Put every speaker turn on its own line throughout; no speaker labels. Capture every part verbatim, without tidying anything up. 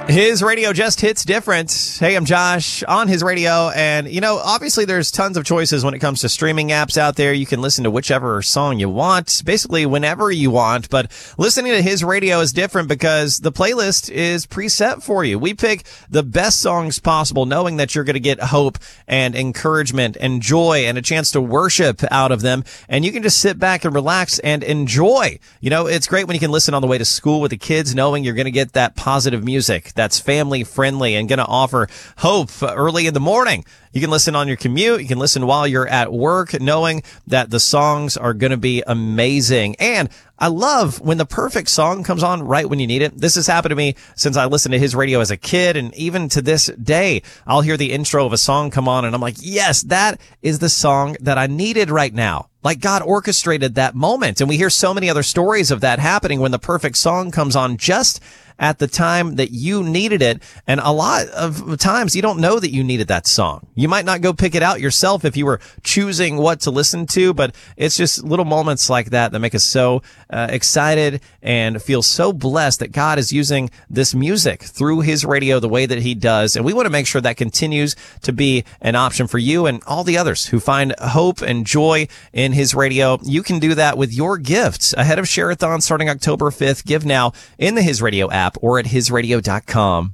His radio just hits different. Hey, I'm Josh on His Radio. And, you know, obviously there's tons of choices when it comes to streaming apps out there. You can listen to whichever song you want, basically whenever you want. But listening to His Radio is different because the playlist is preset for you. We pick the best songs possible, knowing that you're going to get hope and encouragement and joy and a chance to worship out of them. And you can just sit back and relax and enjoy. You know, it's great when you can listen on the way to school with the kids, knowing you're going to get that positive music that's family friendly and going to offer hope early in the morning. You can listen on your commute. You can listen while you're at work, knowing that the songs are going to be amazing. And I love when the perfect song comes on right when you need it. This has happened to me since I listened to His Radio as a kid. And even to this day, I'll hear the intro of a song come on and I'm like, yes, that is the song that I needed right now. Like God orchestrated that moment. And we hear so many other stories of that happening when the perfect song comes on just at the time that you needed it. And a lot of times you don't know that you needed that song. You might not go pick it out yourself if you were choosing what to listen to, but it's just little moments like that that make us so uh, excited and feel so blessed that God is using this music through His radio the way that He does. And we want to make sure that continues to be an option for you and all the others who find hope and joy in His radio. You can do that with your gifts ahead of Share-a-thon starting October fifth. Give now in the His Radio app or at his radio dot com.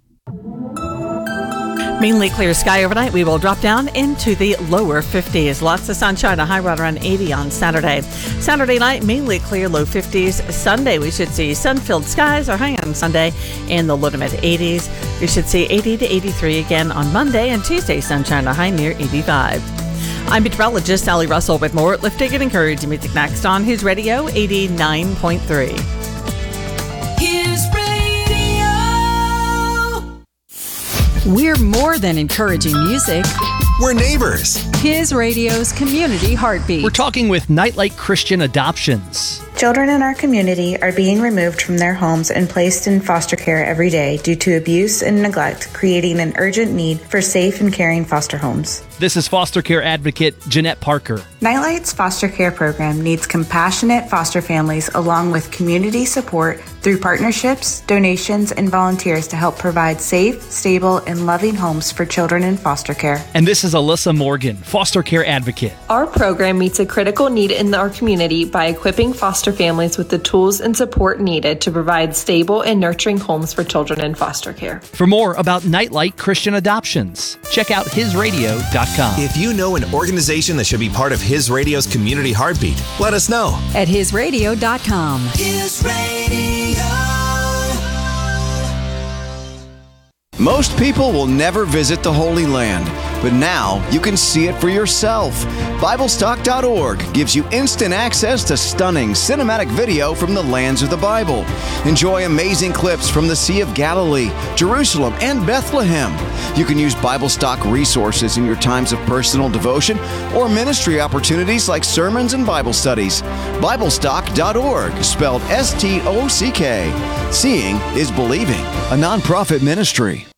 Mainly clear sky overnight. We will drop down into the lower fifties. Lots of sunshine, a high right around eighty on Saturday. Saturday night, mainly clear, low fifties. Sunday, we should see sun-filled skies, our high on Sunday in the low to mid eighties. We should see eighty to eighty-three again on Monday, and Tuesday, sunshine, a high near eighty-five. I'm meteorologist Sally Russell with more lifting and encouraging music next on His Radio eighty-nine point three.
His Radio.
We're more than encouraging music.
We're neighbors.
His Radio's community heartbeat.
We're talking with Nightlight Christian Adoptions.
Children in our community are being removed from their homes and placed in foster care every day due to abuse and neglect, creating an urgent need for safe and caring foster homes.
This is foster care advocate Jeanette Parker.
Nightlight's foster care program needs compassionate foster families along with community support through partnerships, donations, and volunteers to help provide safe, stable, and loving homes for children in foster care.
And this is Alyssa Morgan, foster care advocate.
Our program meets a critical need in our community by equipping foster families with the tools and support needed to provide stable and nurturing homes for children in foster care.
For more about Nightlight Christian Adoptions, check out his radio dot com.
If you know an organization that should be part of His Radio's community heartbeat, let us know.
At his radio dot com.
His Radio.
Most people will never visit the Holy Land, but now you can see it for yourself. Bible Stock dot org gives you instant access to stunning cinematic video from the lands of the Bible. Enjoy amazing clips from the Sea of Galilee, Jerusalem, and Bethlehem. You can use BibleStock resources in your times of personal devotion or ministry opportunities like sermons and Bible studies. Bible Stock dot org, spelled S T O C K. Seeing is believing, a nonprofit ministry.